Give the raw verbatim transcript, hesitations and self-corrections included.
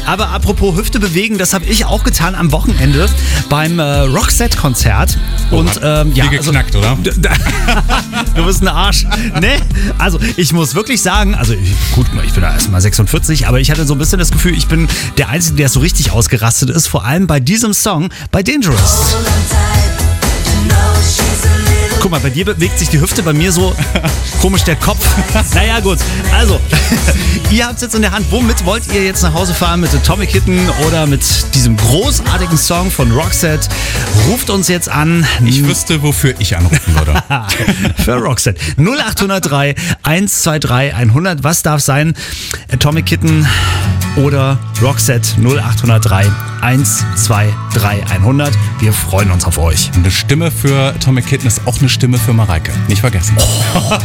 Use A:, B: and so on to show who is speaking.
A: Aber apropos Hüfte bewegen, das habe ich auch getan am Wochenende beim äh, Roxette-Konzert. Und ähm, ja,
B: wie geknackt, also, oder?
A: Du bist ein Arsch. Ne? Also ich muss wirklich sagen, also ich, gut, ich bin da erst mal sechsundvierzig, aber ich hatte so ein bisschen das Gefühl, ich bin der Einzige, der so richtig ausgerastet ist. Vor allem bei diesem Song, bei Dangerous. Guck mal, bei dir bewegt sich die Hüfte, bei mir so komisch der Kopf. Naja, gut. Also, ihr habt es jetzt in der Hand. Womit wollt ihr jetzt nach Hause fahren? Mit Atomic Kitten oder mit diesem großartigen Song von Roxette? Ruft uns jetzt an.
B: Ich wüsste, wofür ich anrufen würde.
A: Für Roxette. null acht null drei, eins zwei drei, hundert. Was darf sein? Atomic Kitten oder Roxette null acht null drei, eins zwei drei, hundert. Wir freuen uns auf euch.
B: Eine Stimme für Atomic Kitten ist auch eine Stimme für Mareike. Nicht vergessen. Oh.